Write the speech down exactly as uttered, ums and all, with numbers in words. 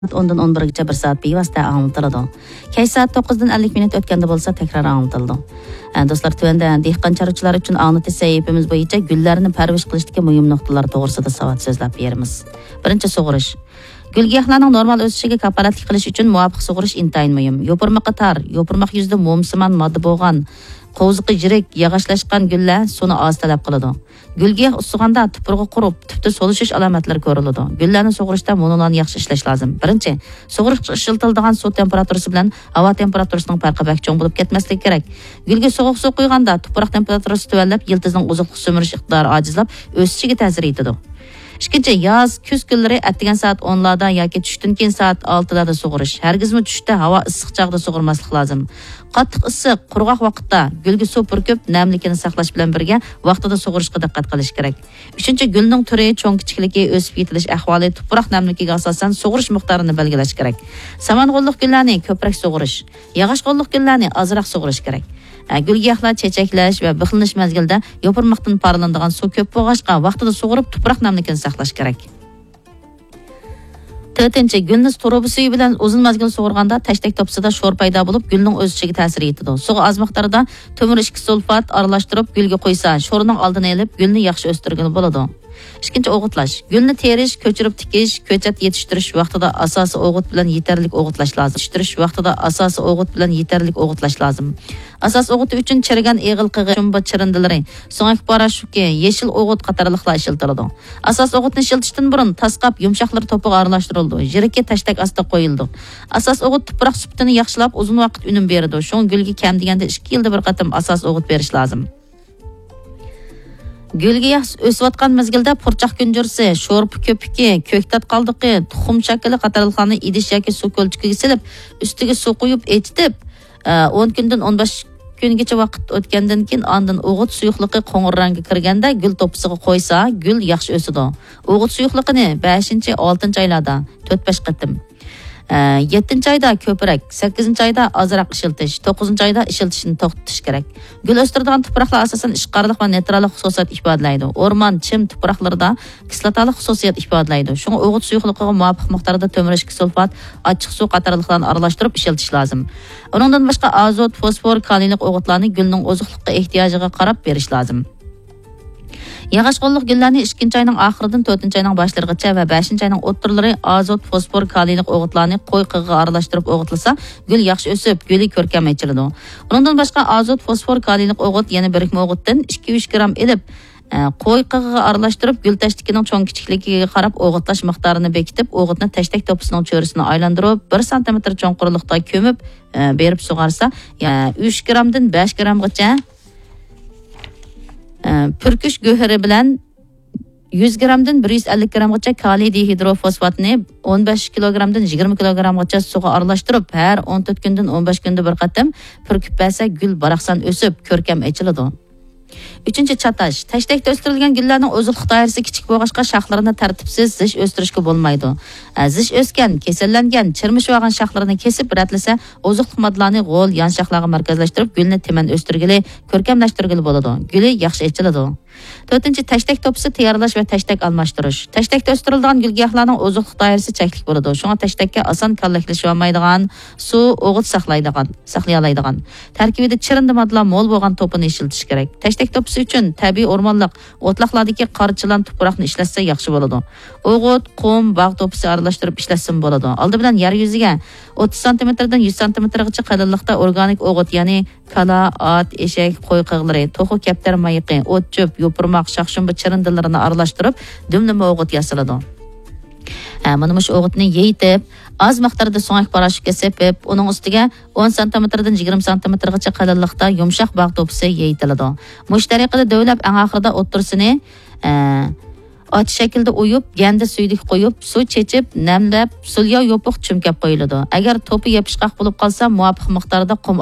o'ndan o'n birgacha bir soat bevosita anglitiladi. Kech soat to'qqizdan ellik minut o'tganda bo'lsa takror anglitiladi. Do'stlar, tuvanda dehqon chorvachilar uchun anglitish sahifamiz bo'yicha gullarni parvarish qilishdagi muhim nuqtalar to'g'risida savat so'zlab beramiz. Birinchi, sug'orish. Gul giyohlarning normal o'sishiga kafolatlik qilish uchun muvofiq sug'orish intayin muhim. Yo'pirmoqqa tar, yo'pirmoq yuzida mo'msimon modda bo'lgan, qo'ziqi yirik, yog'achlashgan gullar suvni oz talab qiladi. Gul giyoh usig'anda tuprog'i qurib, tubda so'lishish alomatlari ko'riladi. Gullarni sug'orishda monolarni yaxshi ishlash lozim. Birinchi, sug'orish ishiltiladigan suv temperaturasi bilan havo temperaturasining farqi bak cho'ng bo'lib ketmasligi kerak. Gulga sovuq suv quyganda tuproq temperaturasi tuvanlab, yiltizning uzoqlik so'mirish iqtidori ojizlab, o'sishiga ta'sir etadi. Ikkinchi, yoz, kuz kunlari atdigan soat o'nlarda yoki tushdan keyin soat oltilarda sug'orish. Hargizmi tushda havo issiq chog'da sug'urmaslik lozim. Qattiq issiq, qurg'oq vaqtda gulga suv purkib, namlikini saqlash bilan birga vaqtida sug'orishga diqqat qilish kerak. Uchinchi, gulning turi, cho'ng kichikligi, o'sib yetilish ahvoli, tuproq namligiga asosan sug'orish miqdorini belgilash kerak. Samang'ulliq gullarni ko'proq sug'orish, yog'ochg'ulliq gullarni ozroq sug'orish kerak. Gul giyohlar chechaklash va bixlanish mezgilida yo'pirmoqdan paralanadigan suv ko'p bo'lg'achqa vaqtida sug'urib tuproq namligini saqlash kerak. To'rtinchi, gulni truba suvi bilan uzun mezgil sug'urganda tashtak topsida sho'r paydo bo'lib, gulning o'sishiga ta'sir etadi. Suv oz miqdorda temir ikki sulfat aralashtirib gulga qo'ysa, sho'rning oldini olib, gulni yaxshi o'stirgan bo'ladi. Ikkinchi, o'g'itlash. Gulni terish, ko'chirib tikish, ko'chat yetishtirish vaqtida asosiy o'g'it bilan yetarlik o'g'itlash lozim. Yetishtirish vaqtida asosiy o'g'it bilan yetarlik o'g'itlash lozim. Asos o'g'iti uchun chirigan eg'il qig'i, shumba chirindilari, so'ngak parashuki, yeshil o'g'it qatorliqlar ishlatiladi. Asos o'g'itni ishlatishdan burun tasqab, yumshoqlar to'piga aralashtirildi. Jirikka tashtak ostida qo'yildi. Asos o'g'it tuproq sifatini yaxshilab, uzun vaqt unum beradi. Shun gulga kam deganda ikki yilda bir qatim asos o'g'it berish lozim. Gulga o'sayotgan mezgilda purchoq kunjursi, sho'rpi ko'piki, ko'ktat qaldiqi, tuxum shakli qatorliqlarni idish yoki suv ko'lchikiga silib, ustiga suv quyib etitib, o'n kundan o'n besh kungacha vaqt o'tgandan keyin ondan o'g'it suyuqligi qo'ng'ir rangga kirganda gul to'pisiga qo'ysa, gul yaxshi o'sadi. O'g'it suyuqligini beshinchi oltinchi oylarda to'rt besh qatim, yettinchi oyda ko'proq, sakkizinchi oyda ozroq ishiltish, to'qqizinchi oyda ishiltishni to'xtatish kerak. Gul o'stiradigan tuproqlar asosan ishqorliq va neytrallik xususiyat ifodalaydi. O'rmon, chim tuproqlarida kislotalik xususiyat ifodalaydi. Shunga o'g'it suyuqligiga muvofiq miqdorda temir ikki sulfat, achchiq suv qatorliqlarni aralashtirib ishiltish lozim. Uningdan boshqa azot, fosfor, kaliylik o'g'itlarni gulning oziqlikqa ehtiyojiga qarab berish lozim. Yog'ochg'ulliq gullarni ikkinchi oyning oxiridan to'rtinchi oyning boshlarigacha va beshinchi oyning o'ttirlari azot, fosfor, kaliylik o'g'itlarni qo'y qig'iga aralashtirib o'g'itlasa, gul yaxshi o'sib, guli ko'rkam echiladi. Undan boshqa azot, fosfor, kaliylik o'g'it yana birikma o'g'itdan ikki uch gramm ilib, qo'y qig'iga aralashtirib, gul tashtikining cho'ng kichikligiga qarab o'g'itlash miqdorini bekitib, o'g'itni tashtak to'pisining cho'risini aylantirib, bir santimetr cho'nqurlikda ko'mib berib sug'arsa, uch grammdan besh grammgacha purkish go'hari bilan yuz grammdan bir yuz ellik grammgacha kaliy dihidrofosfatni o'n besh kilogrammdan yigirma kilogrammgacha suvga aralashtirib, har o'n to'rt kundan o'n besh kunda bir qatim purkib bersa, gul baraqsan o'sib, ko'rkam echiladi. Uchinchi, chatash. Tashdakda o'stirilgan gullarning o'ziqlik doirasi kichik bo'lg'achqa shoxlarini tartibsiz zish o'stirishga bo'lmaydi. Zish o'sgan, kasallangan, chirmish olgan shoxlarini kesib ratlasa, o'ziqlik moddalarni g'o'l, yon shoxlarga markazlashtirib, gulni teman o'stirgili, ko'rkamlashtirgili bo'ladi. Guli yaxshi echiladi. To'rtinchi, tashtak to'pisi tayyorlash va tashtak almashtirish. Tashtakda o'stirilgan gul giyohlarning o'ziqlik doirasi cheklik bo'ladi. Shunga tashdakka oson kallaklashib olmaydigan, suv o'g'it saqlaydigan, saqlay oladigan. Tarkibida chirindi moddalar mo'l bo'lgan to'pini ishiltish kerak. Tashtak to'pisi uchun tabiiy o'rmonliq, o'tloqlardagi qarichilan tuproqni ishlatsa yaxshi bo'ladi. O'g'it, qum, bog' to'pisi aralashtirib ishlatsa bo'ladi. Oldi bilan yer yuziga o'ttiz santimetrdan yuz santimetrgacha qalinlikda organik o'g'it, ya'ni kala, at, eshak, qo'y qig'lari, to'xu kaptar mayiqi, o't cho'p, yo'pirmoq, shoxshumba chirindilarini aralashtirib, dumlama o'g'it yasaladi. Mana shu o'g'itni yeyitib, oz miqdorda so'ngak parashutga sepib, uning ustiga o'n santimetrdan yigirma santimetrgacha qalinlikda yumshoq bog' to'pisi yeyitiladi. Mush tariqada davlab eng oxirida o'ttirsini ot shaklda uyib, ganda suydik qo'yib, suv chechib, namlab, sulyo yopiq chumkab qo'yiladi. Agar to'pi yopishqoq bo'lib qolsa, muvofiq miqdorda qum